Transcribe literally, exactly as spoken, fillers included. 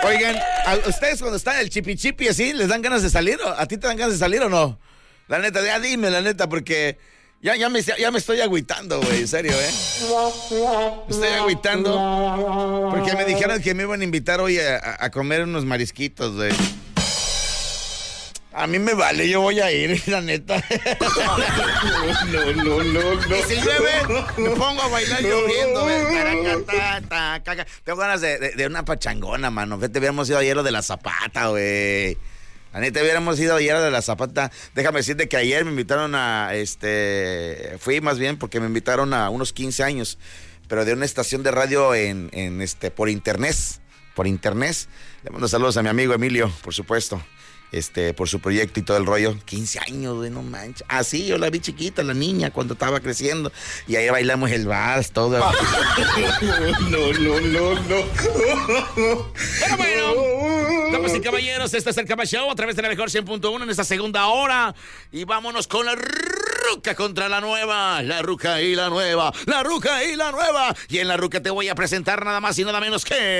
Oigan, ¿a ustedes cuando están el chipi chipi así, les dan ganas de salir? ¿A ti te dan ganas de salir o no? La neta, ya dime, la neta, porque ya, ya, me, ya me estoy agüitando, güey, en serio, ¿eh? Me estoy agüitando porque me dijeron que me iban a invitar hoy a, a comer unos marisquitos, güey. A mí me vale, yo voy a ir, la neta. No, no, no, no. Y si llueve, me pongo a bailar lloviendo, güey. Tengo ganas de, de, de una pachangona, mano. Fíjate, hubiéramos ido ayer lo de la Zapata, güey. La neta, hubiéramos ido ayer lo de la Zapata. Déjame decirte que ayer me invitaron a, este... Fui más bien porque me invitaron a unos quince años, pero de una estación de radio en, en este, por internet. Por internet. Le mando saludos a mi amigo Emilio, por supuesto. Este, por su proyecto y todo el rollo. quince años, güey, no manches. Ah, sí, yo la vi chiquita, la niña, cuando estaba creciendo. Y ahí bailamos el vals, todo. No, no, no, no. Bueno, bueno. Damas y caballeros, este es el Cama Show a través de la mejor cien punto uno en esta segunda hora. Y vámonos con la Ruca contra la nueva. La Ruca y la nueva. La Ruca y la nueva. Y en la Ruca te voy a presentar nada más y nada menos que...